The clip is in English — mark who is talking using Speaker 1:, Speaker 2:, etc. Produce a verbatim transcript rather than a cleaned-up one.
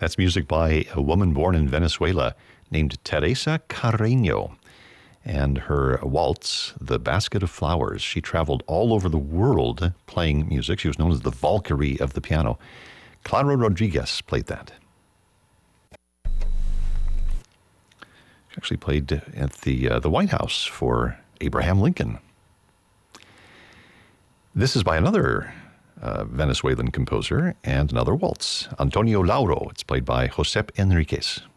Speaker 1: That's music by a woman born in Venezuela named Teresa Carreño. And her waltz, The Basket of Flowers. She traveled all over the world playing music. She was known as the Valkyrie of the piano. Clara Rodriguez played that. She actually played at the uh, the White House for Abraham Lincoln. This is by another uh, Venezuelan composer and another waltz, Antonio Lauro. It's played by Josep Enriquez.